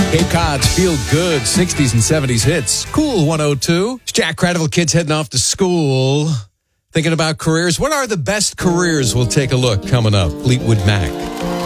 Cape Cod's Feel Good 60s and 70s hits. Cool 102. It's Jack Credible. Kids heading off to school. Thinking about careers. What are the best careers? We'll take a look coming up. Fleetwood Mac.